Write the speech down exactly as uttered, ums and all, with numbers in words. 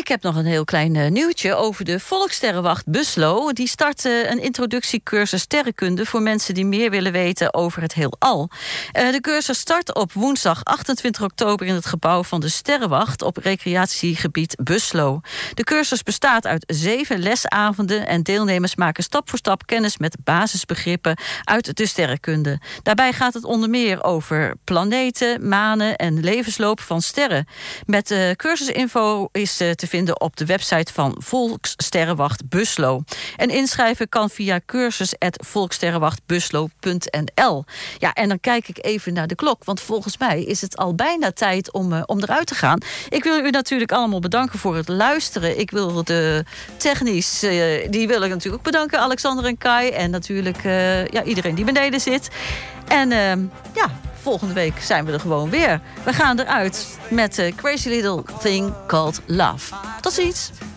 ik heb nog een heel klein uh, nieuwtje over de Volkssterrenwacht Buslo. Die start uh, een introductiecursus sterrenkunde voor mensen die meer willen weten over het heelal. Uh, de cursus start op woensdag achtentwintig oktober in het gebouw van de Sterrenwacht op recreatiegebied Buslo. De cursus bestaat uit zeven lesavonden en deelnemers maken stap voor stap kennis met basisbegrippen uit de sterrenkunde. Daarbij gaat het onder meer over planeten, manen en levensloop van sterren. Met uh, cursusinfo is uh, te vinden op de website van Volkssterrenwacht Buslo. En inschrijven kan via cursus at volkssterrenwachtbuslo punt n l. Ja, en dan kijk ik even naar de klok, want volgens mij is het al bijna tijd om, uh, om eruit te gaan. Ik wil u natuurlijk allemaal bedanken voor het luisteren. Ik wil de technisch, uh, die wil ik natuurlijk ook bedanken, Alexander en Kai. En natuurlijk uh, ja, iedereen die beneden zit. En uh, ja, volgende week zijn we er gewoon weer. We gaan eruit met uh, Crazy Little Thing Called Love. Tot ziens!